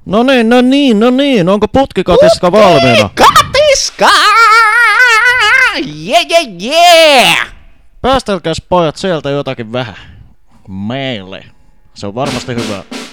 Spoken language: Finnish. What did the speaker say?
No niin, onko putkikatiska valmiina? Putkikatiska! Yeah! Päästelkäs pojat sieltä jotakin vähän. Meille. Se on varmasti hyvä.